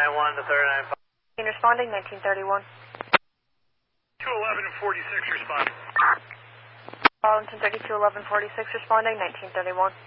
3991 to 39. Responding, 1931. 211 46 responding. Arlington 321146 responding, 1931.